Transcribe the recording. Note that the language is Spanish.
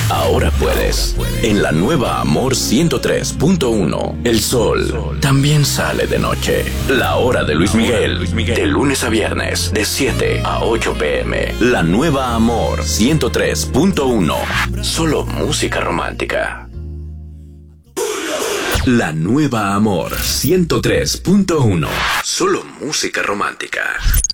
Ahora puedes. En la nueva Amor 103.1, el sol también sale de noche. La hora de Luis Miguel, de lunes a viernes, de 7 a 8 p.m. La nueva Amor 103.1, solo música romántica. La nueva Amor 103.1, solo música romántica.